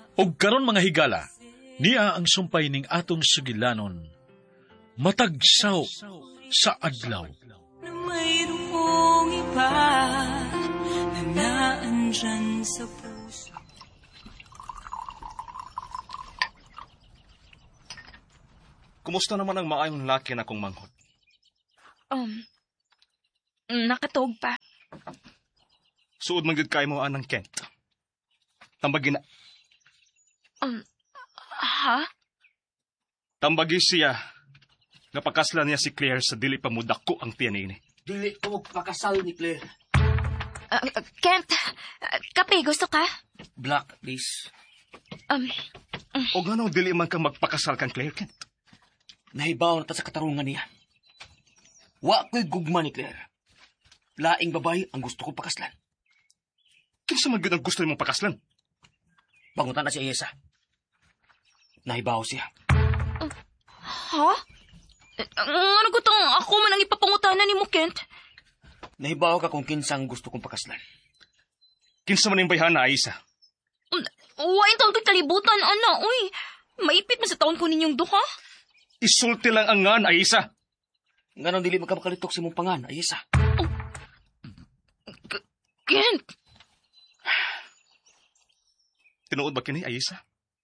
Og karon mga higala, niya ang sumpay ning aton sugilanon, matagsaw sa adlaw. Na mayroong iba na naandyan sa puso. Kumusta naman ang maayong laki na kong manghod? Nakatog pa. Suod man gyud kay mo anang Kent. Tambagi na. Ha? Tambagi siya. Napakaslan niya si Claire sa dili pa mudako ang tiyan ini. Dili ko magpakasal ni Claire. Kent, kape, gusto ka? Black, please. O nga dili man kang magpakasal kang Claire, Kent. Nahibaw na ta sa katarungan niya. Wa ko'y gugma ni Claire. Laing babae ang gusto kong pakaslan. Kinsa man gyud ang gusto nimong pakaslan? Pangutan na si Ayesa. Nahibaw siya. Ha? Ano gutong ako man ang ipapangutanan ni mo, Kent? Nahibaw ka kung kinsang gusto kong pakaslan. Kinsa man yung bayhana, Ayesa? Wain taon kay kalibutan, ana. Uy, maipit man sa taon ko ninyong duha. Isulti lang ang ngan, Ayesa. Nga dili magkamakalitok si mong pangan, Ayesa. Kent! Tinuod ba kini, Ayesa?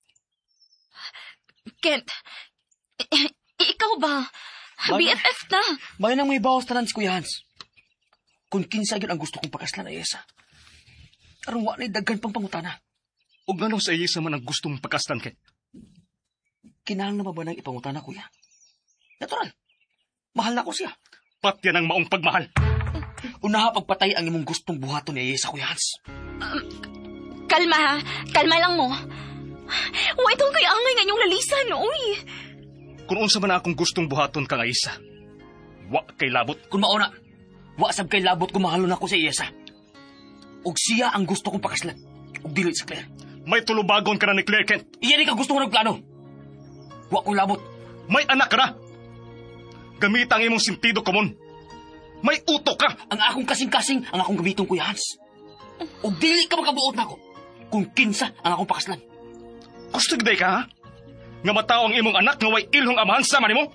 Kent, ikaw ba? BFF na. May nang may bawas tanan si Kuya Hans. Kung kinsa yun ang gusto kong pakaslan, Ayesa. Aron wa na'y daghan pang pangutana. O nga sa Ayesa man ang gusto mong pakaslan, Kent? Kinahang naman ba nang ipangutana, Kuya? Natural. Mahal na ko siya. Patyan ang maong pagmahal. Unaha pagpatay ang imong gustong buhaton ni Ayesa, Kuya Hans. Kalma ha. Kalma lang mo. Wa itong kay angay nga inyong lalisan, uy. Kung unsa man akong gustong buhaton kang Ayesa, wa kay labot. Kung mauna, wa sab kay labot kung mahalon ako si Ayesa. Og siya ang gusto kong pakaslan. Og dili sa Claire. May tulubagon ka na ni Claire, Kent. Iyan ka gusto ko nagplano. Wa ko'y labot. May anak ka na. Gamit ang imong sentido komon. May utok ka. Ang akong kasing-kasing ang akong gamitong, Kuya Hans. Og dili ka makabuot na ako kung kinsa ang akong pakaslan. Gusto gday ka, ha? Nga matao ang imong anak nga way ilhong amahan sama nimo?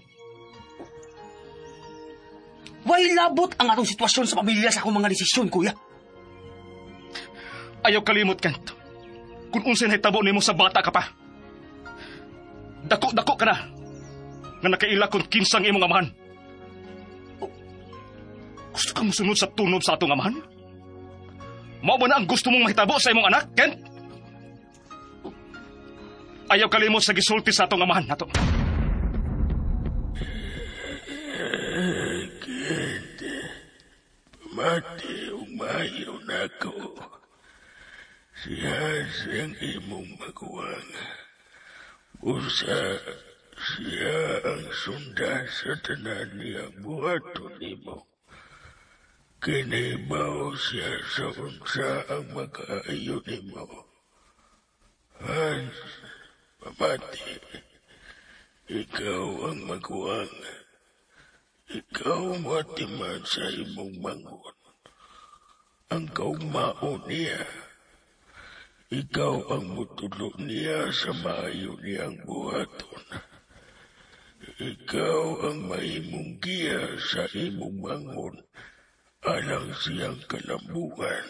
Way labot ang atong sitwasyon sa pamilya sa akong mga desisyon, Kuya. Ayaw kalimot, Kent. Kung unsay nahitabo nimo sa bata ka pa. Dako-dako ka na. Nga nakaila kung kinsang imong amahan. Gusto ka musunod sa tunod sa atong amahan? Mao ba na ang gusto mong mahitabo sa imong anak, Kent? Ayaw kalimot sa gisulti sa atong amahan nato. Kent, pamati umayaw na ko. Siya siyang imong maguwang. Usa siya ang sunda sa tanan niyang buhaton nimo. Kinibaw siya sa unsa ang makaayo nimo. Hans, pamati, ikaw ang maguwang. Ikaw matiman sa imong mangon. Ang kaugmao niya. Ikaw ang mutulo niya sa maayo niyang buhaton. Ikaw ang mahimong giya sa imong mangon alang siyang kalambuan.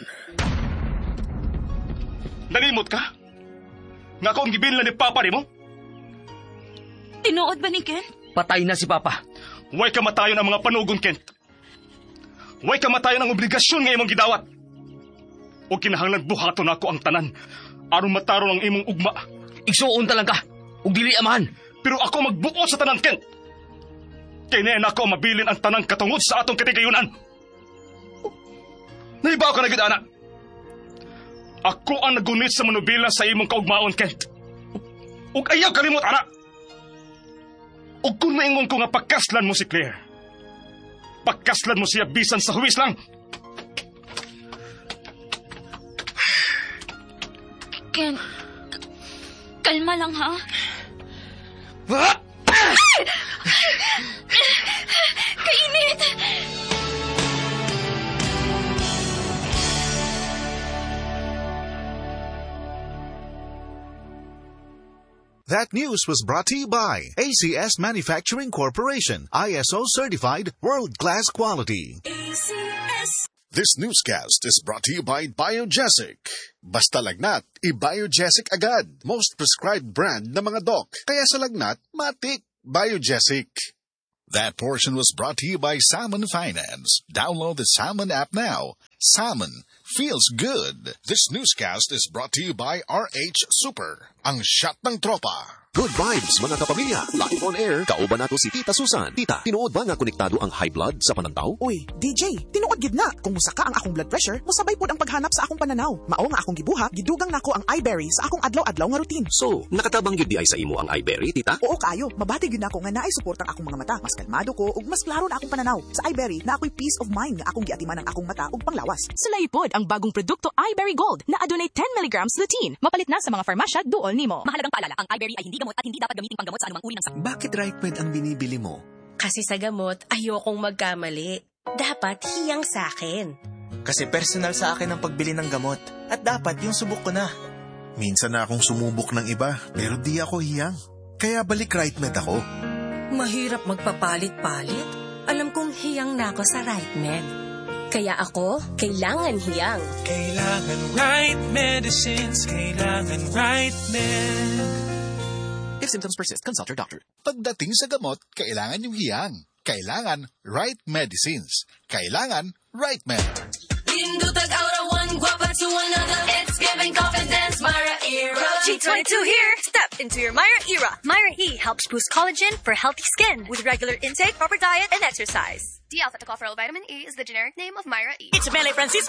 Nalimot ka? Nga akong gibilin ni Papa nimo? Tinuod ba ni Kent? Patay na si Papa. Way kamatayon ang mga panugon, Kent. Way kamatayon ang obligasyon nga imong gidawat. O kinahanglan buhaton ako ang tanan aron mataron ang imong ugma. Igsuon talang ka. Og dili amahan. Pero ako magbuo sa tanan, Kent. Kaya na ako mabilin ang tanang katungod sa atong katigayunan. Nahibaw ka na gid, anak. Ako ang nagunit sa manubila sa imong kaugmaon, Kent. Ug ayaw kalimot, anak. Ug kung maingon ko nga pagkaslan mo si Claire, pagkaslan mo siya bisan sa huwis lang. Ken, kalma lang ha. Kainit! That news was brought to you by ACS Manufacturing Corporation, ISO certified, world-class quality. This newscast is brought to you by Biogesic. Basta lagnat, i-Biogesic agad. Most prescribed brand ng mga doc. Kaya sa lagnat, matik. Biogesic. That portion was brought to you by Salmon Finance. Download the Salmon app now. Salmon feels good. This newscast is brought to you by RH Super. Ang shot ng tropa. Good vibes, mga kapamilya. Live on air, kauban nato si Tita Susan. Tita, tinuod ba nga konektado ang high blood sa pananaw? Uy, DJ, tinuod gid na. Kung musaka ang akong blood pressure, musabay pod ang paghanap sa akong pananaw. Mao nga akong gibuhat, gidugang nako ang iBerry sa akong adlaw-adlaw nga routine. So, nakatabang gyud di ay sa imo ang iBerry, Tita? Oo kayo, mabati gyud nako nga naay suportang akong mga mata. Mas kalmado ko ug mas klaro na akong pananaw. Sa iBerry, na ako'y peace of mind nga akong giatiman ang akong mata ug panglawas. Sulay pod ang bagong produkto iBerry Gold na adunay 10 mg lutein. Mapalit na sa mga farmasya duol nimo. Mahalagang paalala, ang iBerry ay hindi gamot at hindi dapat gamiting panggamot sa anumang uri ng sakit. Bakit RightMed ang binibili mo? Kasi sa gamot, ayokong magkamali. Dapat hiyang sa akin. Kasi personal sa akin ang pagbili ng gamot. At dapat yung subok ko na. Minsan na akong sumubok ng iba, pero di ako hiyang. Kaya balik RightMed ako. Mahirap magpapalit-palit. Alam kong hiyang na ako sa RightMed. Kaya ako, kailangan hiyang. Kailangan right medicines, kailangan RightMed. If symptoms persist, consult your doctor. Pagdating sa gamot, kailangan yung hiyang. Kailangan right medicines. Kailangan RightMed. Indutag aura one guapa to another. It's giving confidence, Myra Era. G22 here. Step into your Myra Era. Myra E helps boost collagen for healthy skin with regular intake, proper diet, and exercise. D-alpha-tocopherol vitamin E is the generic name of Myra E. It's Mele Francisco